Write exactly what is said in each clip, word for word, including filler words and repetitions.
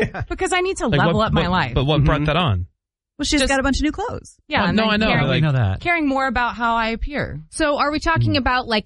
Yeah. Because I need to Like level what, up my but, life. But what Mm-hmm. brought that on? Well, she's Just- got a bunch of new clothes. Yeah, Oh, and no, then I know. Caring, Like, know that. caring more about how I appear. So are we talking about like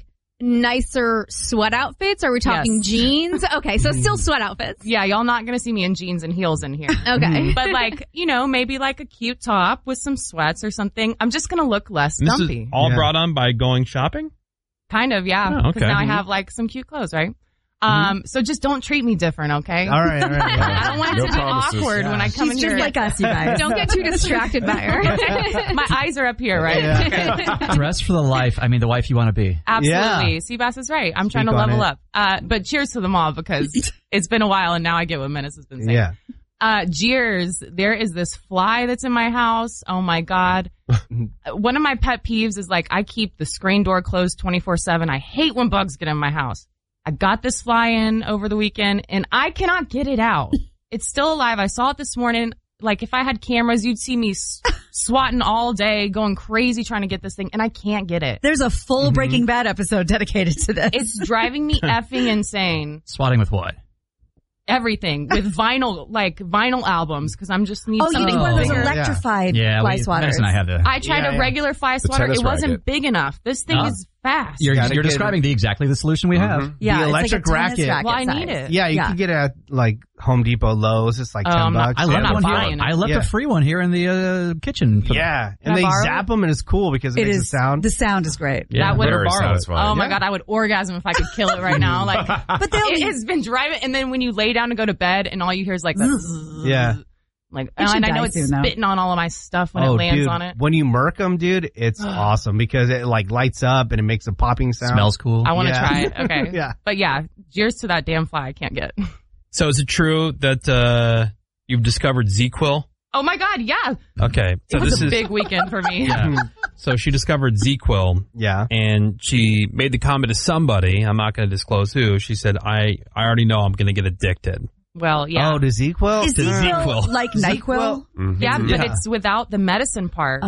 nicer sweat outfits? Are we talking Yes. jeans? Okay, so still sweat outfits. Yeah, y'all not going to see me in jeans and heels in here. Okay. But like, you know, maybe like a cute top with some sweats or something. I'm just going to look less And this dumpy. is all Yeah. brought on by going shopping? Kind of, yeah. Oh, Because okay. now I have like some cute clothes, right? Um, so just don't treat me different, okay? All right, all right. Yeah. I don't want it No to be promises. awkward Yeah. when I come She's in just here. like us, you guys. Don't get too distracted by her. My eyes are up here, right? Yeah. Dress for the life. I mean, the wife you want to be. Absolutely. Yeah. Seabass is right. I'm Speak trying to on level it. up. Uh, but cheers to them all because it's been a while and now I get what Menace has been saying. Yeah. Uh, jeers, there is this fly that's in my house. Oh my God. One of my pet peeves is like I keep the screen door closed twenty-four seven. I hate when bugs get in my house. I got this fly in over the weekend and I cannot get it out. It's still alive. I saw it this morning. Like if I had cameras, you'd see me s- swatting all day, going crazy trying to get this thing and I can't get it. There's a full Breaking Bad episode dedicated to this. It's driving me effing insane. Swatting with what? Everything with vinyl, like vinyl albums, because I'm just need oh, you something need one of those bigger. electrified Yeah, fly we, swatters. Madison and I have the. I tried Yeah, a yeah. regular fly swatter. tennis It wasn't racket. big enough. This thing Oh. is fast. You're, Gotta you're get describing the exactly the solution we have. Yeah, the it's electric like a tennis racket. racket Well, I need size. it. Yeah, you Yeah. can get it at like Home Depot, Lowe's. It's like Oh, ten I'm not- bucks. I I'm left not one buying here. it. I left Yeah. a free one here in the uh, kitchen. For Yeah, Can and I they borrow zap them, and it's cool because it, It makes is. a sound. The sound is great. Yeah. That would Very borrow. satisfying. Oh my Yeah. God, I would orgasm if I could kill it right now. Like, But they'll it be- has been driving, and then when you lay down to go to bed, and all you hear is like, that zzz, Yeah. like, It should and I know die it's soon, though. spitting on all of my stuff when oh, it lands dude, on it. when you murk them, dude, it's awesome because it like lights up and it makes a popping sound. Smells cool. I want to Yeah. try it. Okay. Yeah. But yeah, cheers to that damn fly I can't get. So is it true that uh, you've discovered ZQuil? Oh my God, yeah. Okay. So It was this a is big weekend for me. yeah. So she discovered ZQuil Yeah. and she made the comment to somebody, I'm not going to disclose who. She said, I, I already know I'm going to get addicted. Well, yeah. Oh, does ZQuil? Is Does ZQuil ZQuil. like NyQuil? yeah, but Yeah. it's without the medicine part.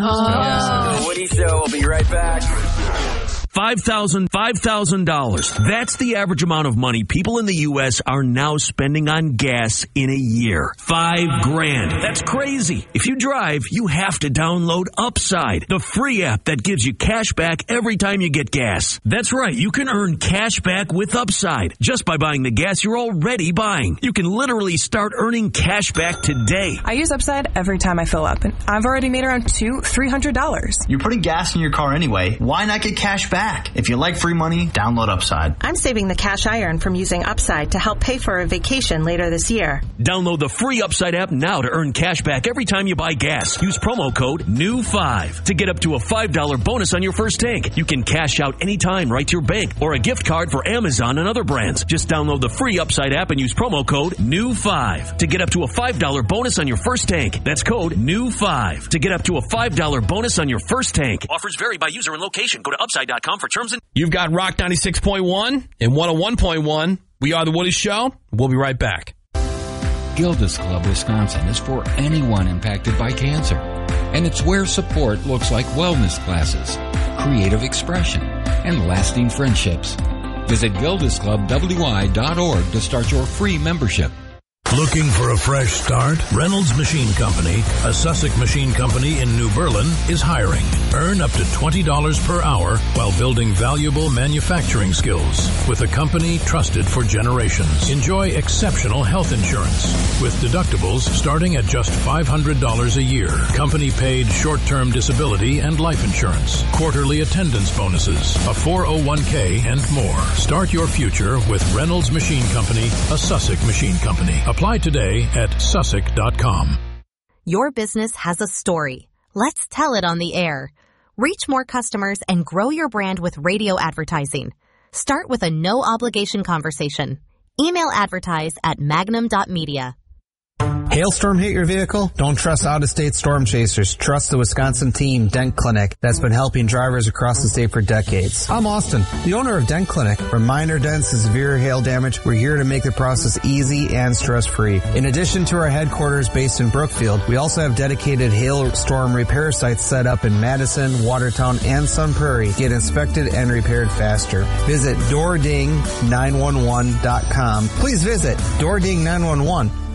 The Woody Show will be right back. five thousand dollars, five thousand dollars. That's the average amount of money people in the U S are now spending on gas in a year. Five grand. That's crazy. If you drive, you have to download Upside, the free app that gives you cash back every time you get gas. That's right. You can earn cash back with Upside just by buying the gas you're already buying. You can literally start earning cash back today. I use Upside every time I fill up, and I've already made around two, three hundred dollars. You're putting gas in your car anyway. Why not get cash back? If you like free money, download Upside. I'm saving the cash I earn from using Upside to help pay for a vacation later this year. Download the free Upside app now to earn cash back every time you buy gas. Use promo code N E W five to get up to a five dollars bonus on your first tank. You can cash out anytime right to your bank or a gift card for Amazon and other brands. Just download the free Upside app and use promo code N E W five to get up to a five dollars bonus on your first tank. That's code N E W five to get up to a five dollars bonus on your first tank. Offers vary by user and location. Go to upside dot com for terms and... You've got Rock ninety-six point one and one oh one point one. We are The Woody Show. We'll be right back. Gilda's Club Wisconsin is for anyone impacted by cancer. And it's where support looks like wellness classes, creative expression, and lasting friendships. Visit gildas club w i dot org to start your free membership. Looking for a fresh start? Reynolds Machine Company, a Sussex machine company in New Berlin, is hiring. Earn up to twenty dollars per hour while building valuable manufacturing skills with a company trusted for generations. Enjoy exceptional health insurance with deductibles starting at just five hundred dollars a year. Company paid short-term disability and life insurance, quarterly attendance bonuses, a four oh one k, and more. Start your future with Reynolds Machine Company, a Sussex machine company. Apply today at sussex dot com. Your business has a story. Let's tell it on the air. Reach more customers and grow your brand with radio advertising. Start with a no-obligation conversation. Email advertise at magnum dot media. Hailstorm hit your vehicle? Don't trust out-of-state storm chasers. Trust the Wisconsin team, Dent Clinic, that's been helping drivers across the state for decades. I'm Austin, the owner of Dent Clinic. From minor dents to severe hail damage, we're here to make the process easy and stress-free. In addition to our headquarters based in Brookfield, we also have dedicated hailstorm repair sites set up in Madison, Watertown, and Sun Prairie. Get inspected and repaired faster. Visit door ding nine one one dot com. Please visit door ding nine one one